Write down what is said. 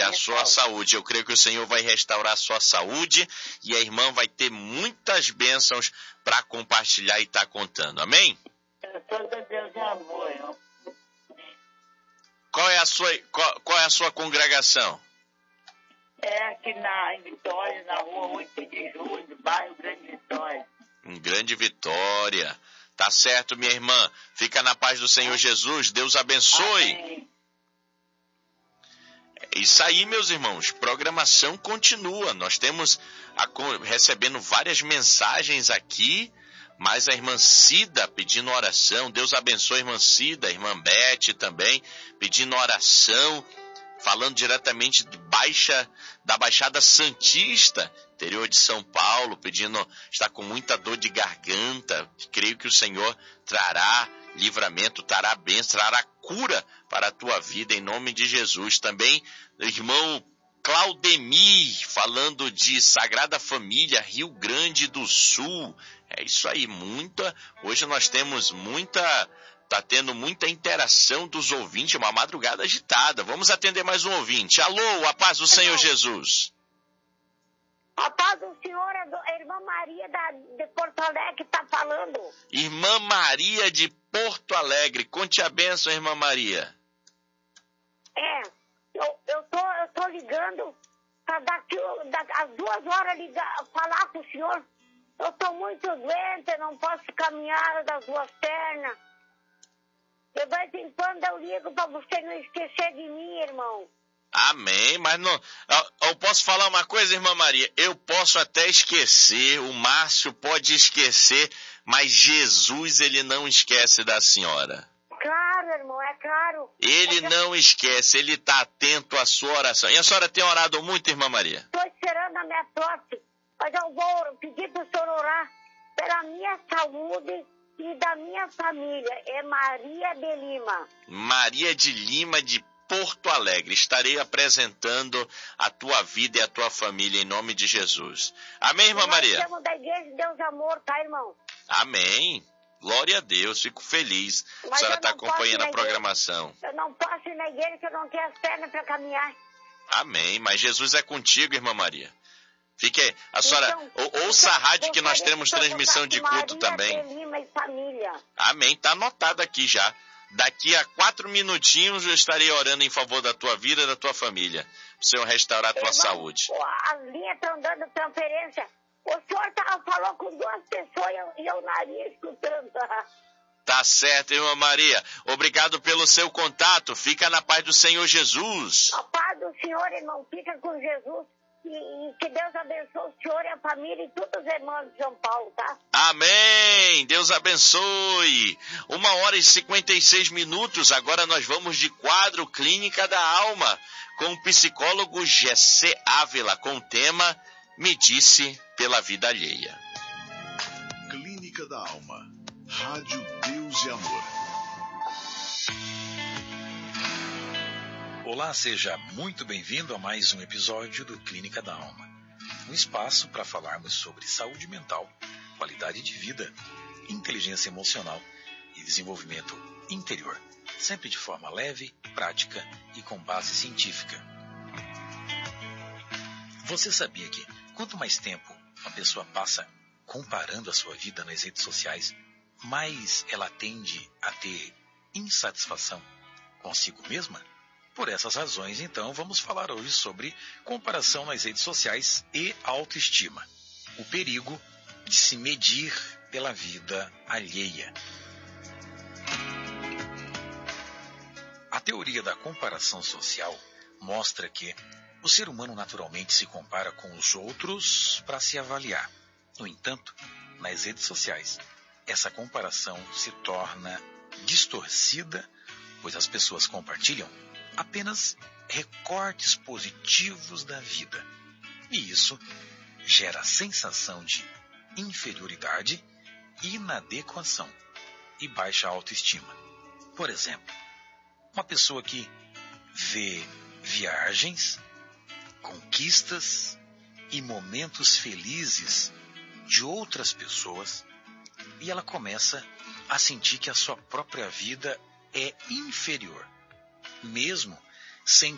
a sua saúde. Eu creio que o Senhor vai restaurar a sua saúde e a irmã vai ter muitas bênçãos para compartilhar e estar contando. Amém? Todo Deus é amor. Qual é a sua congregação? É aqui em Vitória, na rua 8 de julho, bairro Grande Vitória. Em Grande Vitória. Tá certo, minha irmã. Fica na paz do Senhor Jesus. Deus abençoe. Amém. É isso aí, meus irmãos. Programação continua. Nós temos recebendo várias mensagens aqui, mas a irmã Cida pedindo oração. Deus abençoe a irmã Cida, a irmã Beth também, pedindo oração, falando diretamente da Baixada Santista, interior de São Paulo, está com muita dor de garganta. Creio que o Senhor trará livramento, trará bênção, trará cura para a tua vida, em nome de Jesus. Também, irmão Claudemir, falando de Sagrada Família, Rio Grande do Sul. É isso aí, hoje nós temos tá tendo muita interação dos ouvintes, uma madrugada agitada. Vamos atender mais um ouvinte. Alô, a paz do Senhor Jesus. A paz do Senhor, a irmã Maria de Porto Alegre está falando. Irmã Maria de Porto Alegre, conte a bênção, irmã Maria. Eu tô ligando para daqui às 2 horas falar com o senhor. Eu tô muito doente, não posso caminhar das 2 pernas. De vez em quando eu ligo para você não esquecer de mim, irmão. Amém, mas não, eu posso falar uma coisa, irmã Maria? Eu posso até esquecer, o Márcio pode esquecer, mas Jesus, ele não esquece da senhora. Claro, irmão, é claro. Ele não esquece, ele está atento à sua oração. E a senhora tem orado muito, irmã Maria? Estou esperando a minha tosse, mas eu vou pedir para o senhor orar pela minha saúde e da minha família. É Maria de Lima. Maria de Lima, de Porto Alegre. Estarei apresentando a tua vida e a tua família em nome de Jesus. Amém, irmã Maria? Nós estamos da Igreja de Deus Amor, tá, irmão? Amém. Glória a Deus, fico feliz. A senhora está acompanhando a programação. Eu não posso ir na igreja que eu não tenho as pernas para caminhar. Amém, mas Jesus é contigo, irmã Maria. Fique aí. A senhora, ouça a rádio que nós temos transmissão de culto também. Maria de Lima e família. Amém, está anotado aqui já. Daqui a 4 minutinhos eu estarei orando em favor da tua vida e da tua família. Para o Senhor restaurar a tua saúde. As linhas estão dando transferência. O senhor falou com 2 pessoas e eu nariz escutando. Tá certo, irmã Maria. Obrigado pelo seu contato. Fica na paz do Senhor Jesus. A paz do Senhor, irmão. Fica com Jesus. E que Deus abençoe o senhor e a família e todos os irmãos de São Paulo, tá? Amém! Deus abençoe! 1h56. Agora nós vamos de quadro Clínica da Alma com o psicólogo Gessé Ávila com o tema Me Disse pela Vida Alheia. Clínica da Alma. Rádio Deus e Amor. Olá, seja muito bem-vindo a mais um episódio do Clínica da Alma. Um espaço para falarmos sobre saúde mental, qualidade de vida, inteligência emocional e desenvolvimento interior, sempre de forma leve, prática e com base científica. Você sabia que quanto mais tempo a pessoa passa comparando a sua vida nas redes sociais, mais ela tende a ter insatisfação consigo mesma? Por essas razões, então, vamos falar hoje sobre comparação nas redes sociais e autoestima. O perigo de se medir pela vida alheia. A teoria da comparação social mostra que o ser humano naturalmente se compara com os outros para se avaliar. No entanto, nas redes sociais, essa comparação se torna distorcida, pois as pessoas compartilham apenas recortes positivos da vida. E isso gera sensação de inferioridade, inadequação e baixa autoestima. Por exemplo, uma pessoa que vê viagens, conquistas e momentos felizes de outras pessoas e ela começa a sentir que a sua própria vida é inferior, mesmo sem